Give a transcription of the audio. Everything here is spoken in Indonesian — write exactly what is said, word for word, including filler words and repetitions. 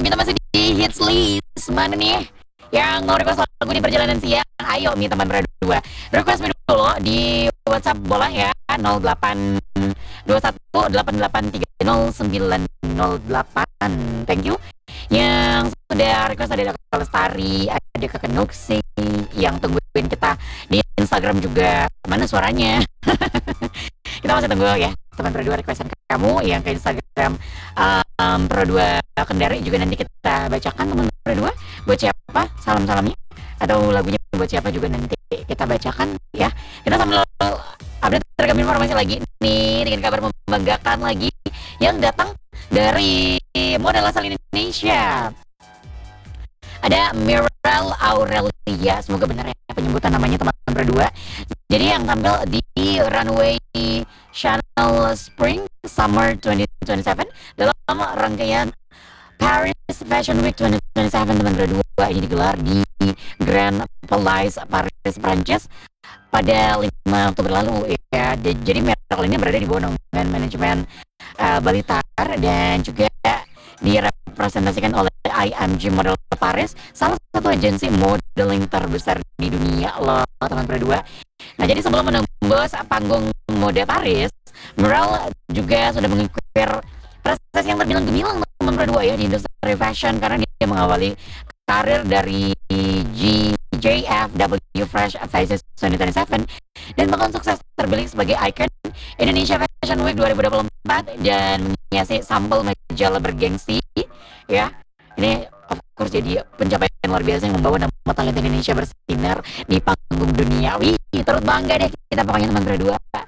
minta masih di hits list. Mana nih yang mau request lagu di perjalanan siang? Ayo nih teman berdua, request me dulu di WhatsApp boleh ya, nol delapan dua satu delapan delapan tiga nol sembilan nol delapan. Thank you. Yang sudah request ada Kakak Lestari, ada Kakak Nuksi yang tungguin kita di Instagram juga. Mana suaranya? Kita masih tunggu ya teman berdua requestan kamu yang ke Instagram um, berdua Kendari juga nanti kita bacakan teman berdua. Buat siapa salam-salamnya atau lagunya buat siapa juga nanti kita bacakan ya. Kita sambil update terkait informasi lagi nih dengan kabar membanggakan lagi yang datang dari model asal Indonesia. Ada Mirel Aurelia, semoga benar ya penyebutan namanya teman-teman berdua. Jadi yang tampil di runway Chanel Spring Summer dua ribu dua puluh tujuh dalam rangkaian Paris Fashion Week dua ribu dua puluh tujuh teman berdua, ini digelar di Grand Palais Paris, Prancis pada lima Oktober lalu ya. Jadi Mirel ini berada di bawah naungan manajemen uh, Balitar dan juga direpresentasikan oleh I M G Model Paris, salah satu agensi modeling terbesar di dunia loh teman berdua. Nah jadi sebelum menembus panggung mode Paris, Mirel juga sudah mengikuti proses yang terbilang gemilang teman berdua ya di industri fashion, karena dia mengawali karir dari G J F W Fresh Faces dua ribu dua puluh tujuh dan bahkan sukses terpilih sebagai ikon Indonesia Fashion Week dua ribu dua puluh empat dan menghiasi sampel majalah bergengsi ya. Ini of course jadi pencapaian luar biasa yang membawa nama talenta Indonesia bersinar di panggung duniawi. Turut bangga deh kita pokoknya teman berdua.